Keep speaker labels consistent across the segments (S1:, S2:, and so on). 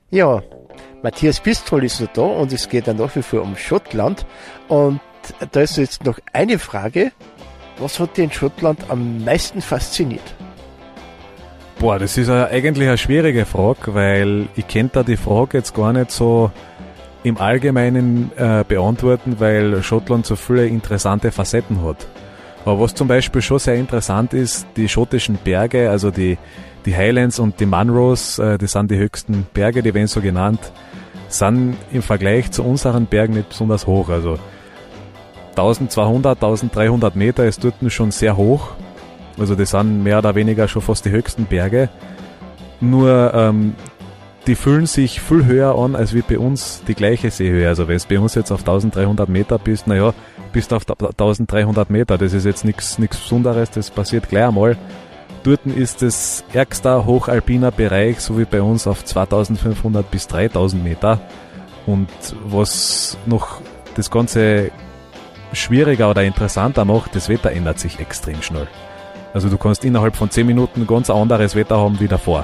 S1: Ja, Matthias Bistol ist noch da und es geht dann nach wie vor um Schottland. Und da ist jetzt noch eine Frage. Was hat dich in Schottland am meisten fasziniert?
S2: Boah, das ist eigentlich eine schwierige Frage, weil ich könnte da die Frage jetzt gar nicht so im Allgemeinen beantworten, weil Schottland so viele interessante Facetten hat. Aber was zum Beispiel schon sehr interessant ist, die schottischen Berge, also die Highlands und die Munros, das sind die höchsten Berge, die werden so genannt, sind im Vergleich zu unseren Bergen nicht besonders hoch. Also 1200, 1300 Meter ist dort schon sehr hoch. Also das sind mehr oder weniger schon fast die höchsten Berge. Nur die fühlen sich viel höher an, als wie bei uns die gleiche Seehöhe. Also wenn du bei uns jetzt auf 1300 Meter bist, bist du auf 1300 Meter. Das ist jetzt nichts Besonderes, das passiert gleich einmal. Dort ist das ärgster hochalpiner Bereich, so wie bei uns, auf 2500 bis 3000 Meter. Und was noch das Ganze schwieriger oder interessanter macht, das Wetter ändert sich extrem schnell. Also du kannst innerhalb von 10 Minuten ganz anderes Wetter haben wie davor.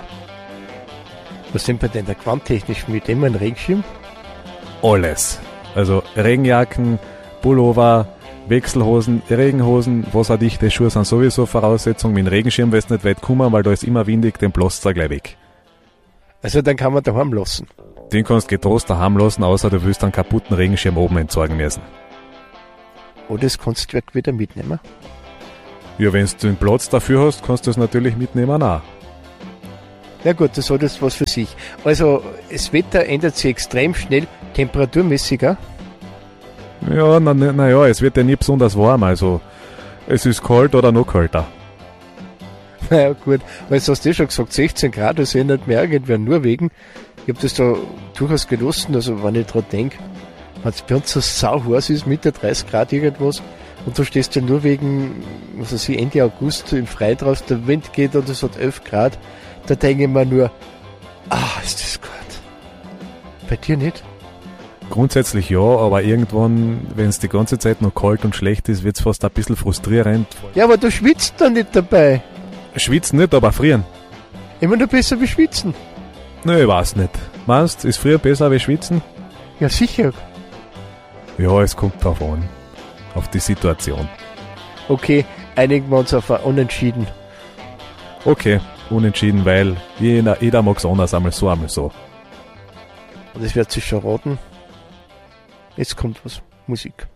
S1: Was sind wir denn da quanttechnisch mit dem, ein Regenschirm?
S2: Alles. Also Regenjacken, Pullover, Wechselhosen, Regenhosen, wasserdichte Schuhe sind sowieso Voraussetzung. Mit dem Regenschirm wirst du nicht weit kommen, weil da ist immer windig, den bläst du gleich weg.
S1: Also dann kann man daheim lassen?
S2: Den kannst du getrost daheim lassen, außer du willst einen kaputten Regenschirm oben entsorgen müssen.
S1: Oder das kannst du wieder mitnehmen?
S2: Ja, wenn du den Platz dafür hast, kannst du es natürlich mitnehmen auch.
S1: Na gut, das hat jetzt was für sich. Also das Wetter ändert sich extrem schnell, temperaturmäßiger.
S2: Ja, na, es wird ja nie besonders warm, also es ist kalt oder noch kälter.
S1: Na ja gut, weil du hast ja schon gesagt, 16 Grad, das ändert mir irgendwer Norwegen. Ich habe das da durchaus genossen, also wenn ich dran denke, wenn es bei uns so sauheiß ist, Mitte 30 Grad irgendwas, und du stehst ja nur wegen, was weiß ich, Ende August im Freien draußen, der Wind geht und es hat 11 Grad, da denke ich mir nur, ist das kalt. Bei dir nicht?
S2: Grundsätzlich ja, aber irgendwann, wenn es die ganze Zeit noch kalt und schlecht ist, wird es fast ein bisschen frustrierend.
S1: Ja, aber du schwitzt doch nicht dabei.
S2: Schwitzen nicht, aber frieren.
S1: Immer nur besser wie schwitzen.
S2: Nö, ich weiß nicht. Meinst du, ist frieren besser wie schwitzen?
S1: Ja, sicher.
S2: Ja, es kommt drauf an. Auf die Situation.
S1: Okay, einigen wir uns auf ein Unentschieden.
S2: Okay, unentschieden, weil jeder mag es anders, einmal so, einmal so.
S1: Und es wird sich schon raten. Jetzt kommt was. Musik.